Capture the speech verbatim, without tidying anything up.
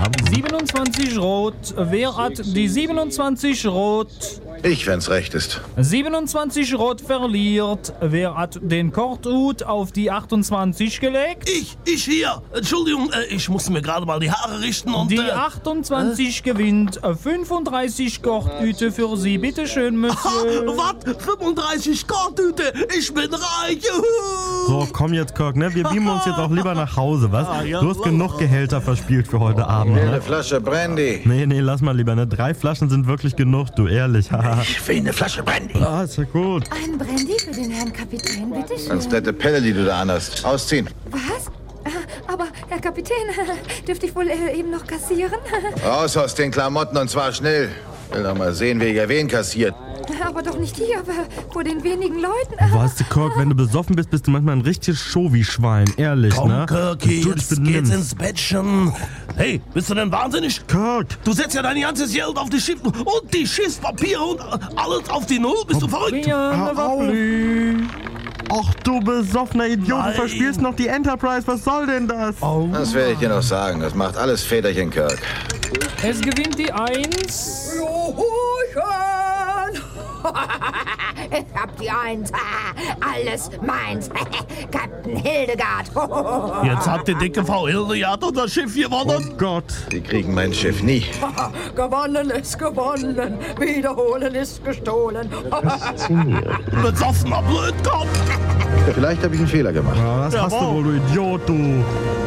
siebenundzwanzig rot. Wer hat die siebenundzwanzig rot? Ich, wenn's recht ist. siebenundzwanzig rot verliert. Wer hat den Korthut auf die achtundzwanzig gelegt? Ich, ich hier. Entschuldigung, äh, ich muss mir gerade mal die Haare richten und... Die äh, achtundzwanzig äh? gewinnt. fünfunddreißig Korthüte für Sie. Bitte schön, Monsieur. Was? fünfunddreißig Korthüte? Ich bin reich. Juhu. So, komm jetzt, Kirk, ne? Wir beamen uns jetzt auch lieber nach Hause, was? Ah, ja, Du hast genug Gehälter verspielt für heute Abend, Eine ne? Flasche Brandy. Nee, nee, lass mal lieber, ne? Drei Flaschen sind wirklich genug, du, ehrlich. Haha. Ich will eine Flasche Brandy. Ah, ist ja gut. Ein Brandy für den Herrn Kapitän, bitteschön. Ganz nette Pelle, die du da anhast. Ausziehen. Was? Ah, Aber, Herr Kapitän, dürfte ich wohl äh, eben noch kassieren? Raus aus den Klamotten und zwar schnell. Will doch mal sehen, wer hier wen kassiert. Aber doch nicht hier, aber vor den wenigen Leuten. Weißt du, Kirk, wenn du besoffen bist, bist du manchmal ein richtiges Show-wie-Schwein, ehrlich, Komm, ne? Kirky, Du dich jetzt geht's benimmst. ins Bettchen. Hey, bist du denn wahnsinnig? Kirk! Du setzt ja dein ganzes Geld auf die Schiff und die Schiffspapiere und alles auf die Null. Bist du verrückt? Bien, Hör auf. Vaplu. Ach du besoffener Idiot, Nein. du verspielst noch die Enterprise, was soll denn das? Oh. Das werde ich dir noch sagen. Das macht alles Väterchen Kirk. Es gewinnt die Eins. Ich hab die Eins. Alles meins. Captain Hildegard. Jetzt hat die dicke Frau Hildegard unser Schiff gewonnen. Oh Gott. Die kriegen mein Schiff nie. Gewonnen ist gewonnen, wiederholen ist gestohlen. Besoffener Blödkopf. Vielleicht habe ich einen Fehler gemacht. Ja, das hast du Jawohl. wohl, du Idiot, du.